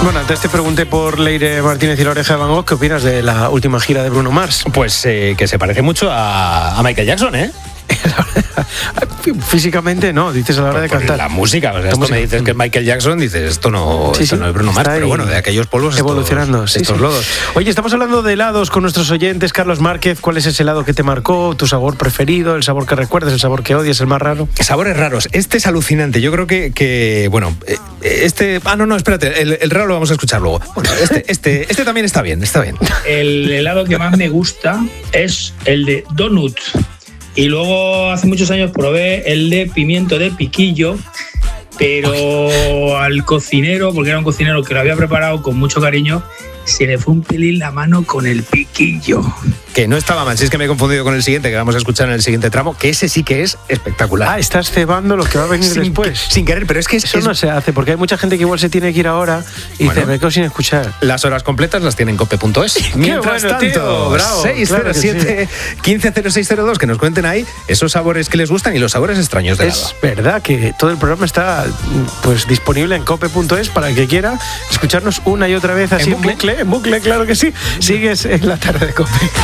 Bueno, antes te pregunté por Leire Martínez y la Oreja de Van Gogh. ¿Qué opinas de la última gira de Bruno Mars? Pues que se parece mucho a Michael Jackson, ¿eh? Físicamente no, dices a la hora de cantar. La música, o sea, esto me dices que es Michael Jackson, dices esto no es Bruno Mars, pero bueno, de aquellos polvos evolucionando, estos lodos. Oye, estamos hablando de helados con nuestros oyentes. Carlos Márquez, ¿cuál es ese helado que te marcó? ¿Tu sabor preferido? ¿El sabor que recuerdas? ¿El sabor que odias? ¿El más raro? Sabores raros. Este es alucinante. Yo creo que bueno, este... no, espérate, el raro lo vamos a escuchar luego. Bueno, este también está bien. El helado que más me gusta es el de donut. Y luego hace muchos años probé el de pimiento de piquillo, pero al cocinero, porque era un cocinero que lo había preparado con mucho cariño, se le fue un pelín la mano con el piquillo. Que no estaba mal, si es que me he confundido con el siguiente, que vamos a escuchar en el siguiente tramo, que ese sí que es espectacular. Estás cebando lo que va a venir después. Sin querer, pero es que eso no se hace, porque hay mucha gente que igual se tiene que ir ahora y dice, me quedo sin escuchar. Las horas completas las tienen en cope.es. Mientras tanto, tío, bravo, 607 150602, que nos cuenten ahí esos sabores que les gustan y los sabores extraños de helado. Es verdad que todo el programa está pues disponible en cope.es para el que quiera escucharnos una y otra vez así en bucle, claro que sí. Sigues en la tarde de Cope.